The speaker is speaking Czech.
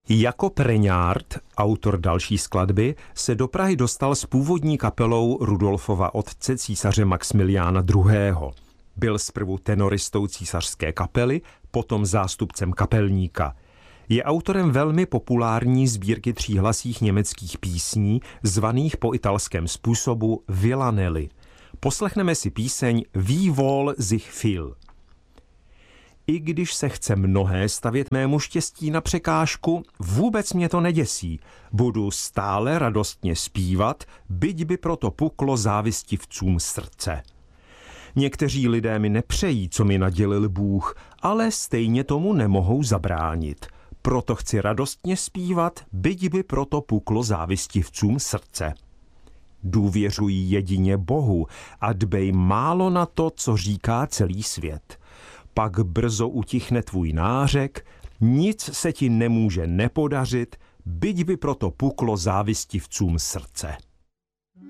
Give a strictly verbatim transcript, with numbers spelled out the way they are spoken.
Jako Preňárt, autor další skladby, se do Prahy dostal s původní kapelou Rudolfova otce císaře Maxmiliána druhého. Byl zprvu tenoristou císařské kapely, potom zástupcem kapelníka. Je autorem velmi populární sbírky tříhlasých německých písní, zvaných po italském způsobu Villanelli. Poslechneme si píseň Wie wohl sich viel. I když se chce mnohé stavět mému štěstí na překážku, vůbec mě to neděsí. Budu stále radostně zpívat, byť by proto puklo závistivcům srdce. Někteří lidé mi nepřejí, co mi nadělil Bůh, ale stejně tomu nemohou zabránit. Proto chci radostně zpívat, byť by proto puklo závistivcům srdce. Důvěřuji jedině Bohu a dbej málo na to, co říká celý svět. Pak brzo utichne tvůj nářek, nic se ti nemůže nepodařit, byť by proto puklo závistivcům srdce.